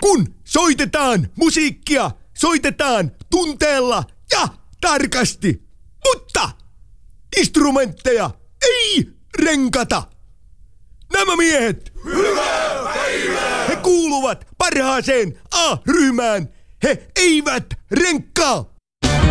kun soitetaan musiikkia, soitetaan tunteella ja tarkasti. Mutta instrumentteja ei renkata. Nämä miehet, hyvää päivää! He kuuluvat parhaaseen A-ryhmään. He eivät renkkaa.